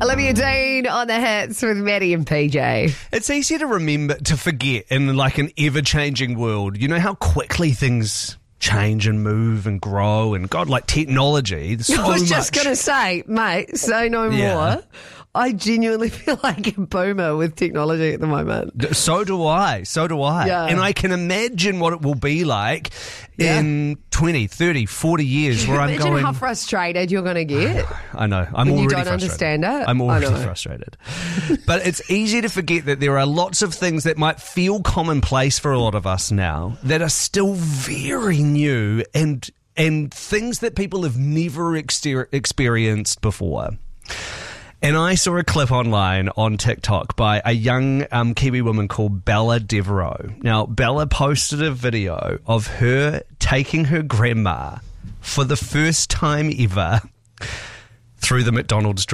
Olivia Dean on the hits with Maddie and PJ. It's easy to forget in like an ever-changing world. You know how quickly things change and move and grow, and God, like technology. So I was just much. going to say, mate, say no more. I genuinely feel like a boomer with technology at the moment. So do I. Yeah. And I can imagine what it will be like in 20, 30, 40 years where I'm Imagine going... how frustrated you're going to get. I know. I'm when already you don't frustrated. understand it. I'm already I know. frustrated. But it's easy to forget that there are lots of things that might feel commonplace for a lot of us now that are still very new and things that people have never experienced before. And I saw a clip online on TikTok by a young Kiwi woman called Bella Devereaux. Now, Bella posted a video of her taking her grandma for the first time ever through the McDonald's